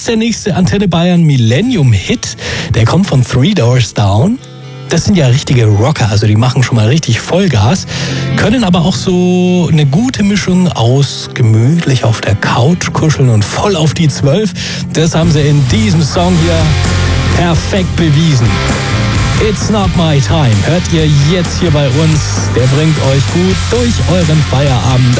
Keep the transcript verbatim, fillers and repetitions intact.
ist der nächste Antenne Bayern Millennium Hit. Der kommt von Three Doors Down. Das sind ja richtige Rocker, also die machen schon mal richtig Vollgas, können aber auch so eine gute Mischung aus gemütlich auf der Couch kuscheln und voll auf die Zwölf. Das haben sie in diesem Song hier perfekt bewiesen. It's Not My Time hört ihr jetzt hier bei uns. Der bringt euch gut durch euren Feierabend.